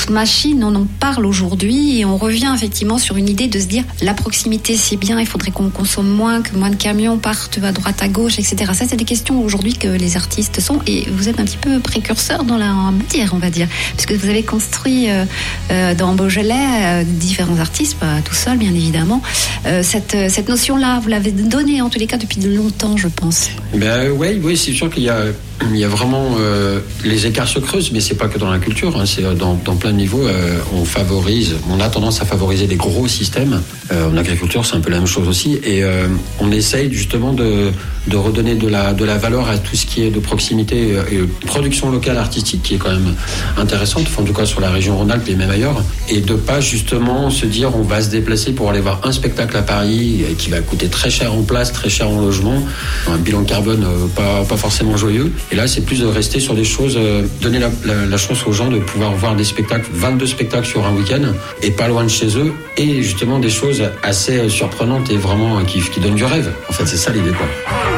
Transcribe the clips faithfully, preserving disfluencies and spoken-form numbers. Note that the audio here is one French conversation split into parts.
grosses machines, on en parle aujourd'hui et on revient effectivement sur une idée de se dire la proximité c'est bien, il faudrait qu'on consomme moins, que moins de camions partent à droite à gauche, et cetera. Ça c'est des questions aujourd'hui que les artistes sont et vous êtes un petit peu précurseur dans la matière, on va dire, puisque vous avez construit euh, euh, dans Beaujolais euh, différents artistes, pas tout seul bien évidemment. Euh, cette, cette notion-là, vous l'avez donnée en tous les cas depuis longtemps, je pense. Ben oui, oui, c'est sûr qu'il y a Il y a vraiment euh, les écarts se creusent, mais c'est pas que dans la culture, hein, c'est dans, dans plein de niveaux. Euh, on favorise, on a tendance à favoriser des gros systèmes. Euh, en agriculture, c'est un peu la même chose aussi, et euh, on essaye justement de, de redonner de la de la valeur à tout ce qui est de proximité et production locale artistique, qui est quand même intéressante, enfin, en tout cas sur la région Rhône-Alpes et même ailleurs, et de pas justement se dire on va se déplacer pour aller voir un spectacle à Paris qui va coûter très cher en place, très cher en logement, un bilan carbone euh, pas pas forcément joyeux. Et là, c'est plus de rester sur des choses, euh, donner la, la, la chance aux gens de pouvoir voir des spectacles, vingt-deux spectacles sur un week-end, et pas loin de chez eux, et justement des choses assez surprenantes et vraiment qui, qui donnent du rêve. En fait, c'est ça l'idée, quoi.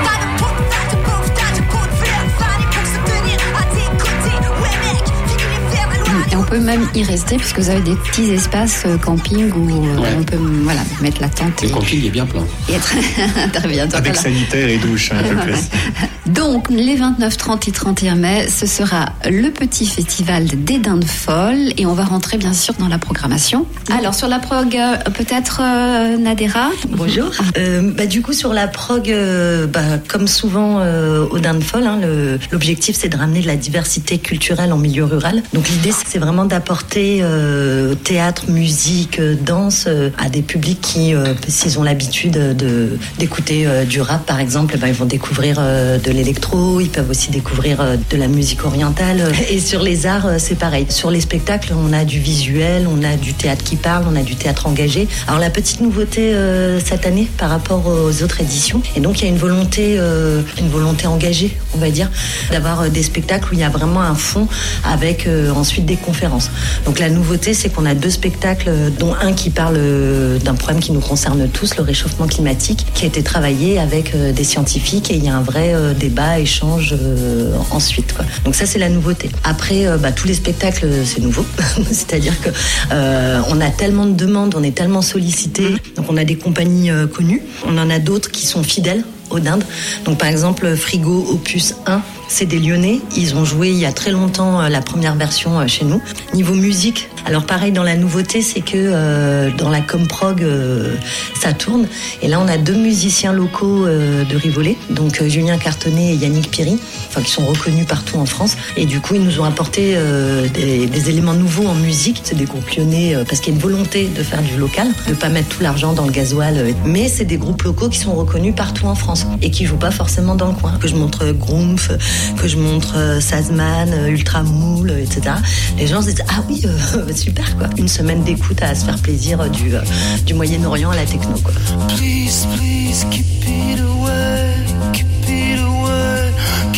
Et on peut même y rester puisque vous avez des petits espaces camping où ouais. on peut voilà, mettre la tente. Le et... camping est bien plein. Et être... Très bien, avec voilà. sanitaire et douche, hein, voilà. Donc, les vingt-neuf, trente et trente et un mai, ce sera le petit festival des Dindes Folles et on va rentrer bien sûr dans la programmation. Alors, sur la prog, peut-être euh, Nadera. Bonjour. Euh, bah, du coup, sur la prog, euh, bah, comme souvent euh, aux Dindes Folles, hein, le, l'objectif c'est de ramener de la diversité culturelle en milieu rural. Donc, l'idée c'est vraiment d'apporter euh, théâtre, musique, euh, danse euh, à des publics qui, euh, s'ils ont l'habitude de, d'écouter euh, du rap par exemple, bah, ils vont découvrir euh, de l'électro, ils peuvent aussi découvrir euh, de la musique orientale. Et sur les arts, euh, c'est pareil. Sur les spectacles, on a du visuel, on a du théâtre qui parle, on a du théâtre engagé. Alors la petite nouveauté euh, cette année par rapport aux autres éditions, et donc il y a une volonté, euh, une volonté engagée, on va dire, d'avoir euh, des spectacles où il y a vraiment un fond avec euh, ensuite des conférences. Donc la nouveauté, c'est qu'on a deux spectacles, dont un qui parle d'un problème qui nous concerne tous, le réchauffement climatique, qui a été travaillé avec des scientifiques et il y a un vrai débat, échange euh, ensuite, quoi. Donc ça, c'est la nouveauté. Après, euh, bah, tous les spectacles, c'est nouveau. C'est-à-dire que euh, on a tellement de demandes, on est tellement sollicité. Donc on a des compagnies euh, connues, on en a d'autres qui sont fidèles aux Dindes. Donc par exemple, Frigo Opus un, c'est des Lyonnais. Ils ont joué il y a très longtemps euh, la première version euh, chez nous. Niveau musique, alors pareil, dans la nouveauté, c'est que euh, dans la Comprog, euh, ça tourne. Et là, on a deux musiciens locaux euh, de Rivoli, donc euh, Julien Cartonnet et Yannick Piry, enfin qui sont reconnus partout en France. Et du coup, ils nous ont apporté euh, des, des éléments nouveaux en musique. C'est des groupes lyonnais euh, parce qu'il y a une volonté de faire du local, de pas mettre tout l'argent dans le gasoil. Euh, mais c'est des groupes locaux qui sont reconnus partout en France et qui jouent pas forcément dans le coin. Que je montre euh, Grumpf, que je montre euh, Sazman, euh, Ultramoule, et cetera. Les gens se disent ah oui, euh, super quoi. Une semaine d'écoute à se faire plaisir euh, du, euh, du Moyen-Orient à la techno quoi. Please, please, keep it away, keep it away,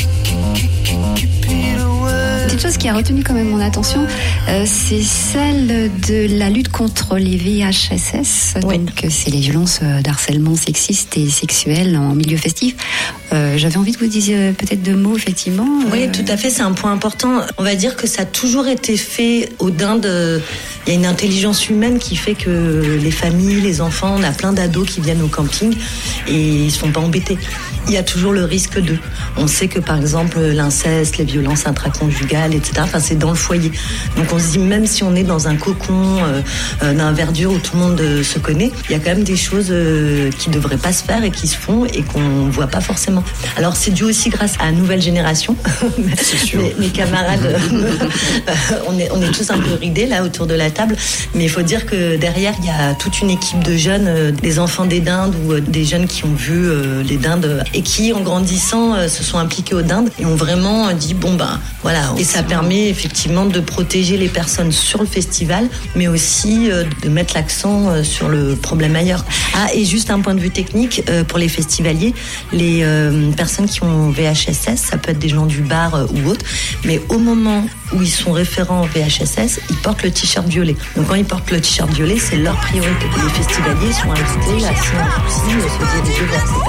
Quelque chose qui a retenu quand même mon attention, euh, c'est celle de la lutte contre les V I H S S. Oui. Donc, c'est les violences d'harcèlement sexiste et sexuel en milieu festif. Euh, j'avais envie que vous disiez peut-être deux mots, effectivement. Oui, euh... tout à fait, c'est un point important. On va dire que ça a toujours été fait aux Dindes. Il y a une intelligence humaine qui fait que les familles, les enfants, on a plein d'ados qui viennent au camping et ils ne se font pas embêter. Il y a toujours le risque d'eux. On sait que par exemple l'inceste, les violences intraconjugales, et cetera. Enfin, c'est dans le foyer. Donc on se dit même si on est dans un cocon euh, euh, d'un verdure où tout le monde euh, se connaît, il y a quand même des choses euh, qui devraient pas se faire et qui se font et qu'on voit pas forcément. Alors c'est dû aussi grâce à la nouvelle génération. C'est sûr. mes, mes camarades, euh, on est on est tous un peu ridés là autour de la table, mais il faut dire que derrière il y a toute une équipe de jeunes, euh, des enfants des Dindes ou euh, des jeunes qui ont vu euh, les Dindes et qui en grandissant euh, se sont impliqués aux Dindes et ont vraiment euh, dit bon ben voilà. Et ça permet effectivement de protéger les personnes sur le festival, mais aussi euh, de mettre l'accent euh, sur le problème ailleurs. Ah, et juste un point de vue technique, euh, pour les festivaliers, les euh, personnes qui ont V I H S S, ça peut être des gens du bar euh, ou autre, mais au moment où ils sont référents V I H S S, ils portent le t-shirt violet. Donc quand ils portent le t-shirt violet, c'est leur priorité. Les festivaliers sont invités à s'y se diriger vers ces